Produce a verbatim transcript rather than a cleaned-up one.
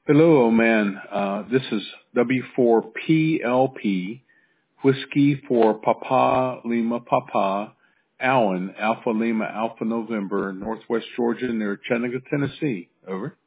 Hello, old man. Uh, this is W four P L P, Whiskey for Papa Lima Papa, Allen, Alpha Lima Alpha November, Northwest Georgia near Chattanooga, Tennessee. Over.